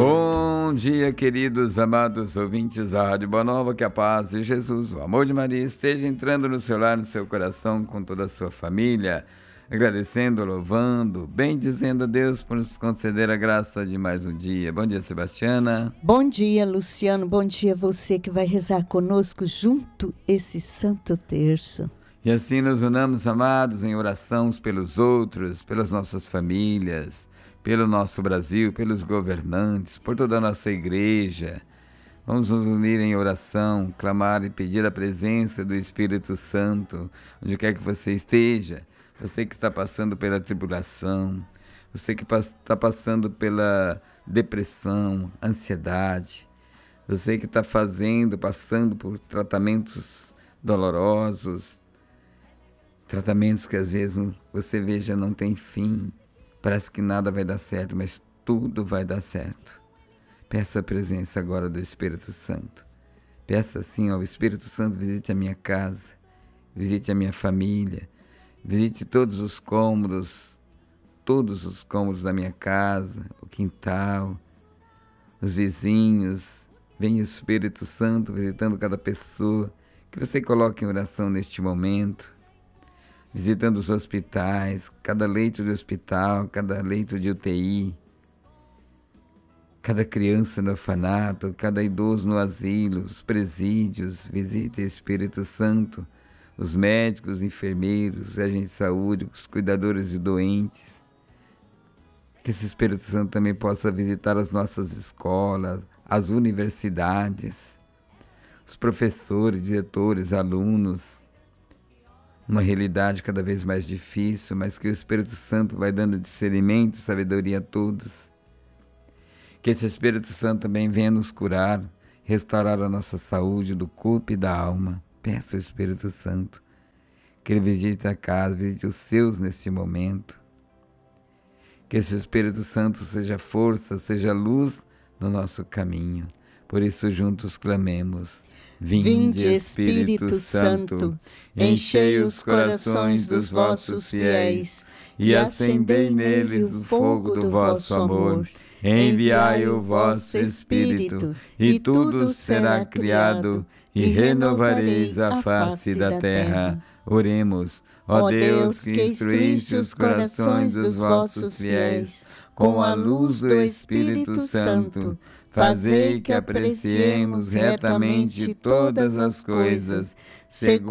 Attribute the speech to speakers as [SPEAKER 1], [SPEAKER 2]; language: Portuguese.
[SPEAKER 1] Bom dia, queridos, amados ouvintes da Rádio Boa Nova, que a paz de Jesus, o amor de Maria esteja entrando no seu lar, no seu coração, com toda a sua família, agradecendo, louvando, bendizendo a Deus por nos conceder a graça de mais um dia. Bom dia, Sebastiana.
[SPEAKER 2] Bom dia, Luciano. Bom dia, você que vai rezar conosco junto esse Santo Terço.
[SPEAKER 1] E assim nos unamos, amados, em oração uns pelos outros, pelas nossas famílias, pelo nosso Brasil, pelos governantes, por toda a nossa igreja. Vamos nos unir em oração, clamar e pedir a presença do Espírito Santo, onde quer que você esteja. Você que está passando pela tribulação, você que está passando pela depressão, ansiedade, você que está passando por tratamentos dolorosos, tratamentos que às vezes você veja não tem fim. Parece que nada vai dar certo, mas tudo vai dar certo. Peça a presença agora do Espírito Santo. Peça assim ao Espírito Santo, visite a minha casa, visite a minha família, visite todos os cômodos da minha casa, o quintal, os vizinhos. Venha o Espírito Santo visitando cada pessoa que você coloque em oração neste momento. Visitando os hospitais, cada leito de hospital, cada leito de UTI, cada criança no orfanato, cada idoso no asilo, os presídios. Visite o Espírito Santo, os médicos, os enfermeiros, os agentes de saúde, os cuidadores de doentes. Que esse Espírito Santo também possa visitar as nossas escolas, as universidades, os professores, diretores, alunos. Uma realidade cada vez mais difícil, mas que o Espírito Santo vai dando discernimento e sabedoria a todos. Que esse Espírito Santo também venha nos curar, restaurar a nossa saúde do corpo e da alma. Peça ao Espírito Santo que ele visite a casa, visite os seus neste momento. Que esse Espírito Santo seja força, seja luz no nosso caminho. Por isso juntos clamemos.
[SPEAKER 2] Vinde, Espírito Santo, enchei os corações dos vossos fiéis e acendei neles o fogo do vosso amor. Enviai o vosso Espírito, e tudo será criado, e renovareis a face da terra.
[SPEAKER 1] Oremos. Ó Deus, que instruíste os corações dos vossos fiéis com a luz do Espírito Santo, fazei que apreciemos retamente todas as coisas, segundo